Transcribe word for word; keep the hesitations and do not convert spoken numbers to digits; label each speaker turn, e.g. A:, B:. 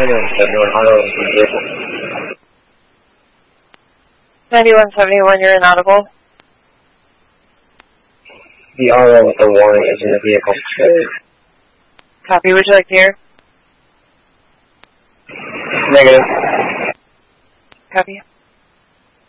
A: ninety-one seventy-one, auto in vehicle.
B: ninety-one seventy-one, you're inaudible.
A: The R O with the warning is in the vehicle.
B: Copy, would you like to hear?
A: Negative.
B: Copy.